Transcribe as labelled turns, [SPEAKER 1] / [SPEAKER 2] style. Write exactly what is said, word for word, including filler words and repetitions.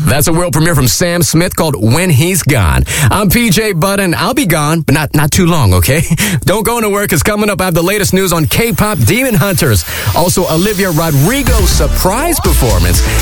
[SPEAKER 1] That's a world premiere from Sam Smith called When He's Gone. I'm P J Budden. I'll be gone, but not, not too long, okay? Don't go anywhere, because coming up, I have the latest news on K-pop Demon Hunters. Also, Olivia Rodrigo's surprise performance.